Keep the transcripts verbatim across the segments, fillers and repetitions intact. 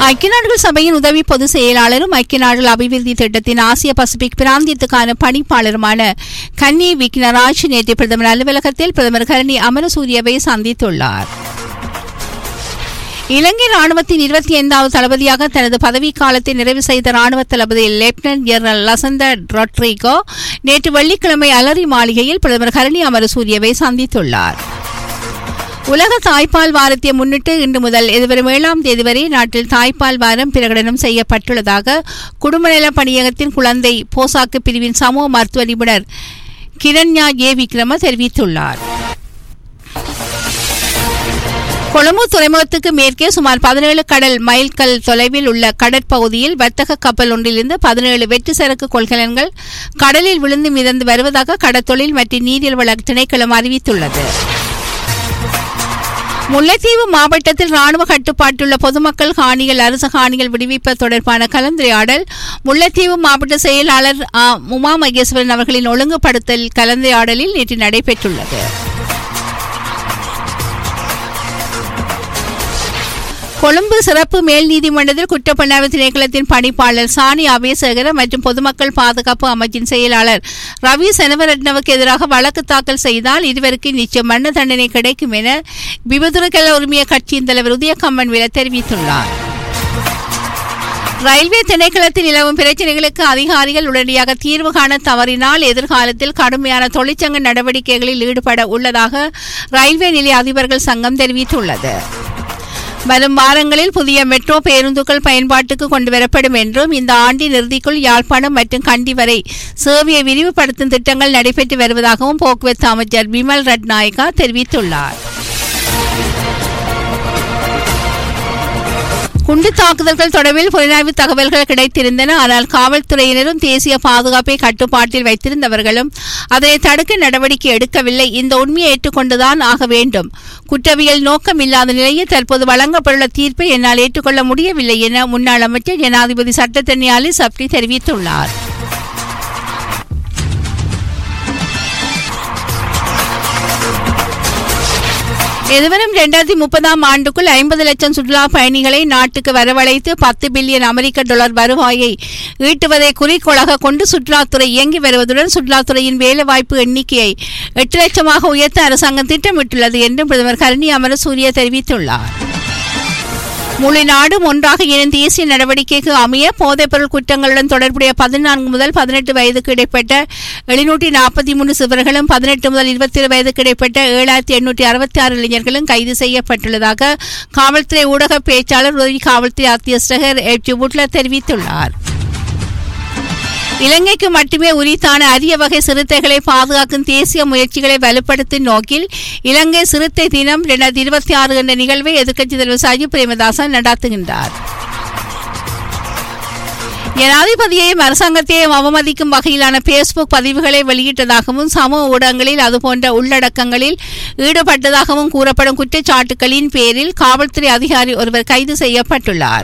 ஐக்கிய நாடுகள் சபையின் உதவி பொதுச் செயலாளரும் ஐக்கிய நாடுகள் அபிவிருத்தி திட்டத்தின் ஆசிய பசிபிக் பிராந்தியத்துக்கான பணிப்பாளருமான கன்னி விக்னராஜ் நேற்று பிரதமர் அலுவலகத்தில் பிரதமர் கரணி அமரசூரியவை சந்தித்துள்ளார். இலங்கை ராணுவத்தின் இருபத்தி ஐந்தாவது தளபதியாக தனது பதவிக்காலத்தை நிறைவு செய்த ராணுவ தளபதி லெப்டினன்ட் ஜெனரல் லசந்த ரொட்ரிகோ நேற்று வெள்ளிக்கிழமை அலரி மாளிகையில் பிரதமர் கரணி அமரசூரியவை சந்தித்துள்ளார். உலக தாய்ப்பால் வாரத்தை முன்னிட்டு இன்று முதல் எதிர்வரும் ஏழாம் தேதி வரை நாட்டில் தாய்ப்பால் வாரம் பிரகடனம் செய்யப்பட்டுள்ளதாக குடும்பநல பணியகத்தின் குழந்தை போசாக்கு பிரிவின் சமூக மருத்துவ நிபுணர் கிரண்யா ஏ விக்ரம தெரிவித்துள்ளார். கொழும்பு துறைமுகத்துக்கு மேற்கே சுமார் பதினேழு கடல் மைல்கள் தொலைவில் உள்ள கடற்பகுதியில் வர்த்தக கப்பல் ஒன்றிலிருந்து பதினேழு வெற்று சரக்கு கொள்கலன்கள் கடலில் விழுந்து மிதந்து வருவதாக கடற்தொழில் மற்றும் நீரியல் வள திணைக்களம் அறிவித்துள்ளது. முல்லைத்தீவு மாவட்டத்தில் ராணுவ கட்டுப்பாட்டுள்ள பொதுமக்கள் காணிகள் அரசு காணிகள் விடுவிப்பது தொடர்பான கலந்துரையாடல் முல்லைத்தீவு மாவட்ட செயலாளர் உமா மகேஸ்வரன் அவர்களின் ஒழுங்குபடுத்தல் கலந்துரையாடலில் நேற்று நடைபெற்றுள்ளது. கொழும்பு சிறப்பு மேல் நீதிமன்றத்தில் குற்றப்புலனாய்வு திணைக்களத்தின் பணிப்பாளர் சானி அபேசகர மற்றும் பொதுமக்கள் பாதுகாப்பு அமைச்சின் செயலாளர் ரவி செனவரட்னவுக்கு எதிராக வழக்கு தாக்கல் செய்தால் இருவருக்கு நிச்சயம் மரண தண்டனை கிடைக்கும் என விபத்துருக்கல உரிமைய கட்சியின் தலைவர் உதயகம்மன் வில தெரிவித்துள்ளார். ரயில்வே திணைக்களத்தில் நிலவும் பிரச்சினைகளுக்கு அதிகாரிகள் உடனடியாக தீர்வு காண தவறினால் எதிர்காலத்தில் கடுமையான தொழிற்சங்க நடவடிக்கைகளில் ஈடுபட உள்ளதாக ரயில்வே நிலைய அதிபர்கள் சங்கம் தெரிவித்துள்ளது. வரும் வாரங்களில் புதிய மெட்ரோ பேருந்துகள் பயன்பாட்டுக்கு கொண்டுவரப்படும் என்றும் இந்த ஆண்டின் இறுதிக்குள் யாழ்ப்பாணம் மற்றும் கண்டி வரை சேவையை விரிவுபடுத்தும் திட்டங்கள் நடைபெற்று வருவதாகவும் போக்குவரத்து அமைச்சர் விமல் ரட்நாயக்கா தெரிவித்துள்ளார். குண்டு தாக்குதல்கள் தொடர்பில் புலனாய்வு தகவல்கள் கிடைத்திருந்தன. ஆனால் காவல்துறையினரும் தேசிய பாதுகாப்பை கட்டுப்பாட்டில் வைத்திருந்தவர்களும் அதனை தடுக்க நடவடிக்கை எடுக்கவில்லை. இந்த உண்மையை ஏற்றுக்கொண்டுதான் ஆக வேண்டும். குற்றவியல் நோக்கம் இல்லாத நிலையில் தற்போது வழங்கப்பட்டுள்ள தீர்ப்பை என்னால் ஏற்றுக்கொள்ள முடியவில்லை என முன்னாள் அமைச்சர் ஜனாதிபதி சட்டத்தரணி அலி சப்ரி தெரிவித்துள்ளார். எதிர்வரும் இரண்டாயிரத்தி முப்பதாம் ஆண்டுக்குள் ஐம்பது லட்சம் சுற்றுலா பயணிகளை நாட்டுக்கு வரவழைத்து பத்து பில்லியன் அமெரிக்க டாலர் வருவாயை ஈட்டுவதை குறிக்கோளாக கொண்டு சுற்றுலாத்துறை இயங்கி வருவதுடன் சுற்றுலாத்துறையின் வேலைவாய்ப்பு எண்ணிக்கையை எட்டு லட்சமாக உயர்த்த அரசாங்கம் திட்டமிட்டுள்ளது என்றும் பிரதமர் கரணி அமரசூரிய தெரிவித்துள்ளார். முழு நாடும் ஒன்றாக இணைந்த தேசிய நடவடிக்கைக்கு அமைய போதைப்பொருள் குற்றங்களுடன் தொடர்புடைய பதினான்கு முதல் பதினெட்டு வயதுக்கு இடைப்பட்ட எழுநூற்றி நாற்பத்தி மூன்று சிறுவர்களும் பதினெட்டு முதல் இருபத்தி ஏழு வயதுக்கு இடைப்பட்ட ஏழாயிரத்தி எண்ணூற்றி அறுபத்தி ஆறு இளைஞர்களும் கைது செய்யப்பட்டுள்ளதாக காவல்துறை ஊடக பேச்சாளர் உதவி காவல்துறை அத்தியட்சகர் எச் புட்லர் தெரிவித்துள்ளார். இலங்கைக்கு மட்டுமே உரித்தான அரிய வகை சிறுத்தைகளை பாதுகாக்கும் தேசிய முயற்சிகளை வலுப்படுத்தும் நோக்கில் இலங்கை சிறுத்தை தினம் இரண்டாயிரத்தி இருபத்தி ஆறு என்ற நிகழ்வை எதிர்க்கட்சித் தலைவர் சஜித் பிரேமதாசன் நடத்துகின்றார். ஜனாதிபதியையும் அரசாங்கத்தையும் அவமதிக்கும் வகையிலான பேஸ்புக் பதிவுகளை வெளியிட்டதாகவும் சமூக ஊடகங்களில் அதுபோன்ற உள்ளடக்கங்களில் ஈடுபட்டதாகவும் கூறப்படும் குற்றச்சாட்டுகளின் பேரில் காவல்துறை அதிகாரி ஒருவர் கைது செய்யப்பட்டுள்ளார்.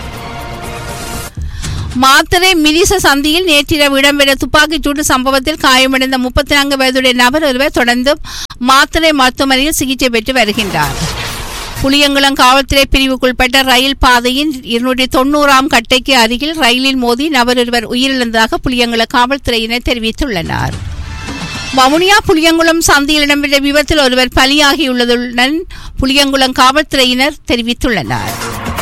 மாத்தறை மிரிச சந்தியில் நேற்றிரவு இடம்பெற்ற துப்பாக்கிச்சூடு சம்பவத்தில் காயமடைந்த முப்பத்தி நான்கு வயதுடைய நபர் ஒருவர் தொடர்ந்து மாத்தறை மருத்துவமனையில் சிகிச்சை பெற்று வருகின்றார். புளியங்குளம் காவல்துறை பிரிவுக்குட்பட்ட ரயில் பாதையின் இருநூற்றி தொன்னூறாம் கட்டைக்கு அருகில் ரயிலில் மோதி நபர் ஒருவர் உயிரிழந்ததாக புளியங்குளம் காவல்துறையினர் தெரிவித்துள்ளனர். வவுனியா புளியங்குளம் சந்தியில் இடம்பெற்ற விபத்தில் ஒருவர் பலியாகியுள்ளதுடன் புளியங்குளம் காவல்துறையினர் தெரிவித்துள்ளனர்.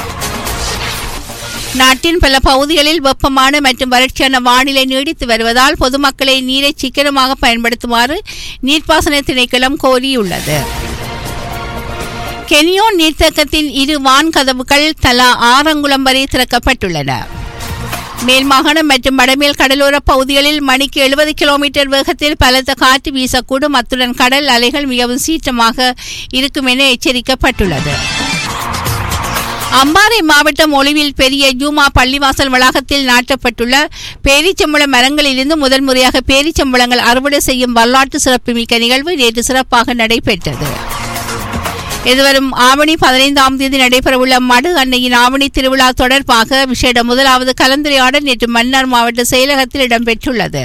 நாட்டின் பல பகுதிகளில் வெப்பமான மற்றும் வறட்சியான வானிலை நீடித்து வருவதால் பொதுமக்களை நீரை சிக்கனமாக பயன்படுத்துமாறு நீர்ப்பாசன திணைக்களம் கோரியுள்ளது. கெனியோன் நீர்த்தேக்கத்தின் இரு வான் கதவுகள் தலா ஆறங்குளம் வரை திறக்கப்பட்டுள்ளன. மேல் மாகாணம் மற்றும் வடமேல் கடலோர பகுதிகளில் மணிக்கு எழுபது கிலோமீட்டர் வேகத்தில் பலத்த காற்று வீசக்கூடும். அத்துடன் கடல் அலைகள் மிகவும் சீற்றமாக இருக்கும் என எச்சரிக்கப்பட்டுள்ளது. அம்பாறை மாவட்டம் ஒளிவில் பெரிய ஜூமா பள்ளிவாசல் வளாகத்தில் நாட்டப்பட்டுள்ள பேரிச்சம்பழ மரங்களிலிருந்து முதல் முறையாக பேரிச்சம்பழங்கள் அறுவடை செய்யும் வரலாற்று சிறப்புமிக்க நிகழ்வு நேற்று சிறப்பாக நடைபெற்றது. எதிர்வரும் ஆவணி பதினைந்தாம் தேதி நடைபெறவுள்ள மடு அன்னையின் ஆவணி திருவிழா தொடர்பாக விசேட முதலாவது கலந்துரையாடல் நேற்று மன்னார் மாவட்ட செயலகத்தில் இடம்பெற்றுள்ளது.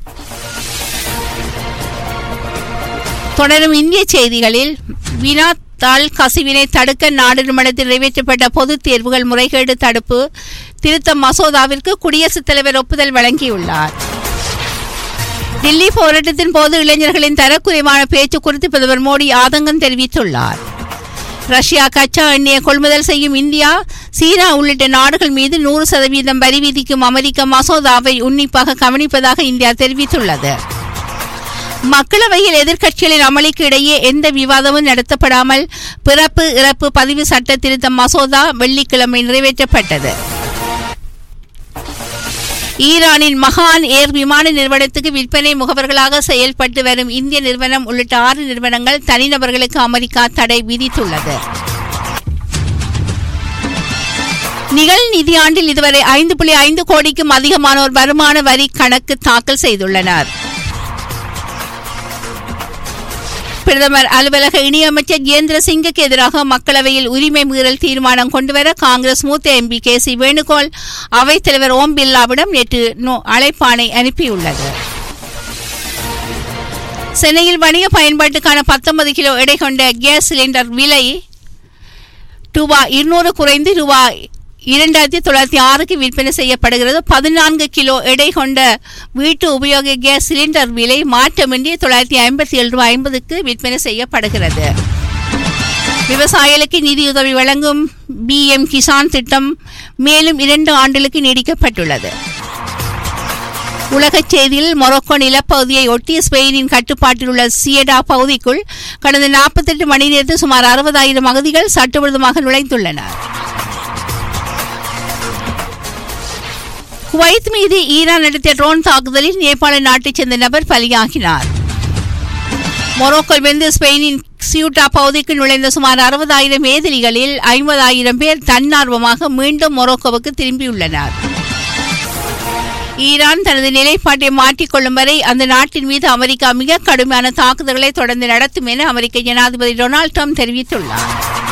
தொடரும் இந்திய செய்திகளில் வினா தாள் கசிவினை தடுக்க நாடாளுமன்றத்தில் நிறைவேற்றப்பட்ட பொதுத் தேர்வுகள் முறைகேடு தடுப்பு திருத்த மசோதாவிற்கு குடியரசுத் தலைவர் ஒப்புதல் வழங்கியுள்ளார். டில்லி போராட்டத்தின் போது இளைஞர்களின் தரக்குறைவான பேச்சு குறித்து பிரதமர் மோடி ஆதங்கம் தெரிவித்துள்ளார். ரஷ்யா கச்சா எண்ணெயை கொள்முதல் செய்யும் இந்தியா, சீனா உள்ளிட்ட நாடுகள் மீது நூறு சதவீதம் வரி விதிக்கும் அமெரிக்க மசோதாவை உன்னிப்பாக கவனிப்பதாக இந்தியா தெரிவித்துள்ளது. மக்களவையில் எதிர்க்கட்சிகளின் அமளிக்கு இடையே எந்த விவாதமும் நடத்தப்படாமல் பிறப்பு இறப்பு பதிவு சட்ட திருத்த மசோதா வெள்ளிக்கிழமை நிறைவேற்றப்பட்டது. ஈரானின் மகான் ஏர் விமான நிறுவனத்துக்கு விற்பனை முகவர்களாக செயல்பட்டு வரும் இந்திய நிறுவனம் உள்ளிட்ட ஆறு நிறுவனங்கள் தனிநபர்களுக்கு அமெரிக்கா தடை விதித்துள்ளது. நிகழ் நிதியாண்டில் இதுவரை ஐந்து புள்ளி ஐந்து கோடிக்கும் அதிகமானோர் வருமான வரி கணக்கு தாக்கல் செய்துள்ளனர். பிரதமர் அலுவலக இணையமைச்சர் ஜிதேந்திர சிங்குக்கு எதிராக மக்களவையில் உரிமை மீறல் தீர்மானம் கொண்டுவர காங்கிரஸ் மூத்த எம்பி கே சி வேணுகோபால் அவைத்தலைவர் ஓம் பிர்லாவிடம் நேற்று அழைப்பாணை அனுப்பியுள்ளது. சென்னையில் வணிக பயன்பாட்டுக்கான பத்தொன்பது கிலோ எடை கொண்ட கேஸ் சிலிண்டர் விலை ரூபாய் இருநூறு குறைந்து ரூபாய் இரண்டாயிரத்தி தொள்ளாயிரத்தி ஆறுக்கு விற்பனை செய்யப்படுகிறது. பதினான்கு கிலோ எடை கொண்ட வீட்டு உபயோக கேஸ் சிலிண்டர் விலை மாற்றமின்றி தொள்ளாயிரத்தி ஐம்பத்தி ஏழு ரூபாய் ஐம்பதுக்கு விற்பனை செய்யப்படுகிறது. விவசாயிகளுக்கு நிதியுதவி வழங்கும் பி எம் கிசான் திட்டம் மேலும் இரண்டு ஆண்டுகளுக்கு நீடிக்கப்பட்டுள்ளது. உலகச் செய்தியில் மொரோக்கோ நிலப்பகுதியை ஒட்டிய ஸ்பெயினின் கட்டுப்பாட்டில் உள்ள சியடா பகுதிக்குள் கடந்த நாற்பத்தி எட்டு மணி நேரத்தில் சுமார் அறுபதாயிரம் அகதிகள் சட்டவிரோதமாக நுழைந்துள்ளனர். குவைத் மீது ஈரான் நடத்திய ட்ரோன் தாக்குதலில் நேபாள நாட்டைச் சேர்ந்த நபர் பலியாகினார். மொரோக்கோவிலிருந்து ஸ்பெயினின் சியூட்டா பகுதிக்கு நுழைந்த சுமார் அறுபதாயிரம் ஏதிலிகளில் ஐம்பதாயிரம் பேர் தன்னார்வமாக மீண்டும் மொரோக்கோவுக்கு திரும்பியுள்ளனர். ஈரான் தனது நிலைப்பாட்டை மாற்றிக்கொள்ளும் வரை அந்த நாட்டின் மீது அமெரிக்கா மிக கடுமையான தாக்குதல்களை தொடர்ந்து நடத்தும் என அமெரிக்க ஜனாதிபதி டொனால்ட் ட்ரம்ப் தெரிவித்துள்ளார்.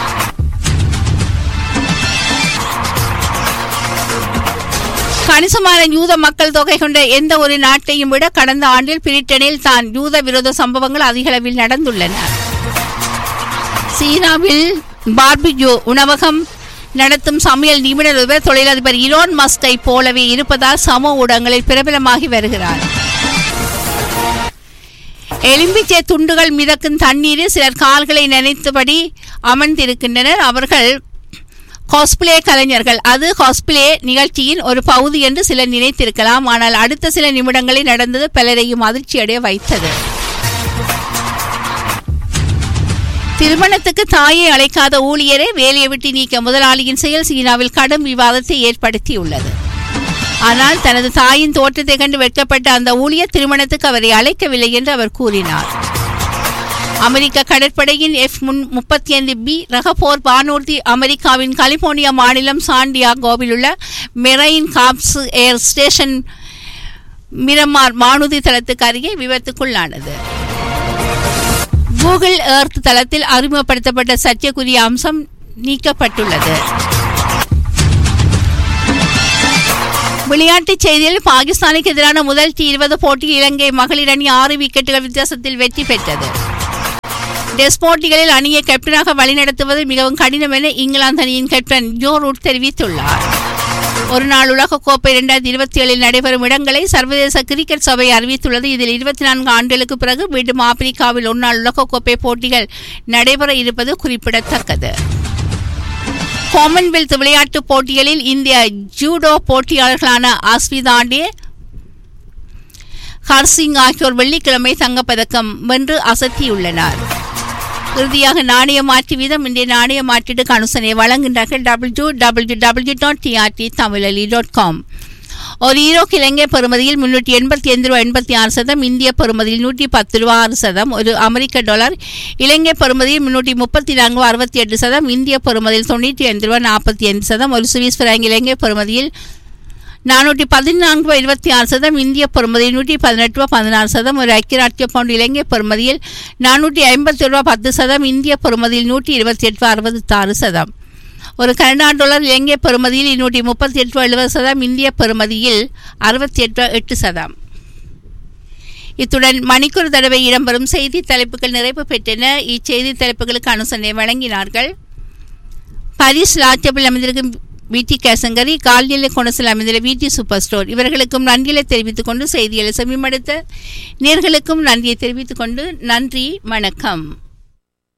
கணிசமான யூத மக்கள் தொகை கொண்ட எந்த ஒரு நாட்டையும் விட கடந்த ஆண்டில் பிரிட்டனில் தான் யூத விரோத சம்பவங்கள் அதிக அளவில் நடந்துள்ளன. சீனாவில் பார்பிக்யூ உணவகம் நடத்தும் சமையல் நிபுணர் ஒருவர் தொழிலதிபர் இலோன் மஸ்கை போலவே இருப்பதால் சமூக ஊடகங்களில் பிரபலமாகி வருகிறார். எலும்பிச்சை துண்டுகள் மிதக்கும் தண்ணீரில் சிலர் கால்களை நினைத்தபடி அமர்ந்திருக்கின்றனர். அவர்கள் காஸ்பிளே கலைஞர்கள். அது காஸ்பிளே நிகழ்ச்சியின் ஒரு பகுதி என்று சிலர் நினைத்திருக்கலாம். ஆனால் அடுத்த சில நிமிடங்களில் நடந்தது பலரையும் அதிர்ச்சியடைய வைத்தது. திருமணத்துக்கு தாயை அழைக்காத ஊழியரை வேலையை விட்டு நீக்க முதலாளியின் செயல் சீனாவில் கடும் விவாதத்தை ஏற்படுத்தியுள்ளது. ஆனால் தனது தாயின் தோற்றத்தை கண்டு வெட்கப்பட்ட அந்த ஊழியர் திருமணத்துக்கு அவரை அழைக்கவில்லை என்று அவர் கூறினார். அமெரிக்க கடற்படையின் எஃப் முப்பத்தி ஐந்து பி ரக போர் வானூர்தி அமெரிக்காவின் கலிபோர்னியா மாநிலம் சாண்டியாகோவில் உள்ள மெரைன் காப்ஸ் ஏர் ஸ்டேஷன் மிரமார் வானூர்தி தளத்துக்கு அருகே விபத்துக்குள்ளானது. கூகுள் எர்த் தளத்தில் அறிமுகப்படுத்தப்பட்ட சர்ச்சைக்குரிய அம்சம் நீக்கப்பட்டுள்ளது. விளையாட்டுச் செய்தியில் பாகிஸ்தானுக்கு எதிரான முதல் டி இருபது போட்டியில் இலங்கை மகளிர் அணி ஆறு விக்கெட்டுகள் வித்தியாசத்தில் வெற்றி பெற்றது. டெஸ்ட் போட்டிகளில் அணியை கேப்டனாக வழிநடத்துவது மிகவும் கடினம் என இங்கிலாந்து அணியின் கேப்டன் ஜோ ரூட் தெரிவித்துள்ளார். ஒருநாள் உலகக்கோப்பை இரண்டாயிரத்தி இருபத்தி ஏழில் நடைபெறும் இடங்களை சர்வதேச கிரிக்கெட் சபை அறிவித்துள்ளது. இதில் இருபத்தி நான்கு ஆண்டுகளுக்கு பிறகு மீண்டும் ஆப்பிரிக்காவில் ஒருநாள் உலகக்கோப்பை போட்டிகள் நடைபெற இருப்பது குறிப்பிடத்தக்கது. காமன்வெல்த் விளையாட்டுப் போட்டிகளில் இந்திய ஜூடோ போட்டியாளர்களான அஸ்விதாண்டே ஹர்சிங் ஆகியோர் வெள்ளிக்கிழமை தங்கப்பதக்கம் வென்று அசத்தியுள்ளனர். இறுதியாக நாணய மாற்று வீதம் இந்திய நாணய மாற்றீடு அனுசனை வழங்குகின்றார்கள். W W W dot TRT தமிழலி dot com. ஒரு ஈரோக்கு இலங்கை பெறுமதியில் முன்னூற்றி எண்பத்தி ஐந்து ரூபாய் எண்பத்தி ஆறு சதம், இந்திய பெறுமதியில் நூற்றி பத்து ரூபாய் ஆறு சதம். ஒரு அமெரிக்க டாலர் இலங்கை பெறுமதியில் முன்னூற்றி முப்பத்தி நான்கு ரூபாய் அறுபத்தி எட்டு சதம், இந்திய பெறுமதியில் தொண்ணூற்றி ஐந்து ரூபாய் நாற்பத்தி ஐந்து சதம். ஒரு சுவிஸ் பிராங்க் இலங்கை பெறுமதியில் நானூற்றி பதினான்கு ரூபாய் இருபத்தி ஆறு சதம், இந்திய பெறுமதியில் நூற்றி பதினெட்டு ரூபாய் பதினாறு சதம். ஒரு ஐக்கிய பவுண்ட் இலங்கை பெறுமதியில் நானூற்றி ஐம்பத்தி ரூபாய் பத்து சதம், இந்திய பெறுமதியில் நூற்றி இருபத்தி எட்டு ரூபாய் அறுபத்தி ஆறு சதம். ஒரு கனடா டாலர் இலங்கை பெறுமதியில் இருநூற்றி முப்பத்தி எட்டு ரூபாய் எழுபது சதம், இந்திய பெறுமதியில் அறுபத்தி எட்டு ரூபாய் எட்டு சதம். இத்துடன் மணிக்கூர் தடவை இடம்பெறும் செய்தி தலைப்புகள் நிறைவு பெற்றன. இச்செய்தி தலைப்புகளுக்கு அனுசரணை வழங்கினார்கள் பாரிஸ் லாட்சபில் அமைந்திருக்கும் விடி கேசங்கரி, கால்நிலை கொணசில் அமைந்துள்ள விடி சூப்பர் ஸ்டோர். இவர்களுக்கும் நன்றிகளை தெரிவித்துக் கொண்டு செய்திகளை செவிமடுத்த நேர்களுக்கும் நன்றியை தெரிவித்துக் கொண்டு நன்றி, வணக்கம்.